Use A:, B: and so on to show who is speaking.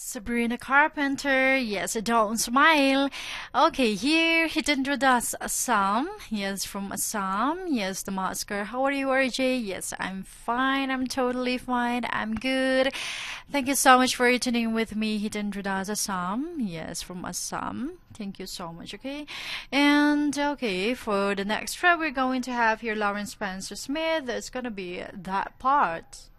A: Sabrina Carpenter. Yes, don't smile. Okay, here he introduced us Assam. Yes, from Assam. Yes, the masker. How are you, RJ? Yes, I'm fine. I'm totally fine. I'm good. Thank you so much for tuning with me. He introduced us Assam. Yes, from Assam. Thank you so much. Okay, and okay, for the next track we're going to have here Lauren Spencer Smith. It's gonna be that part.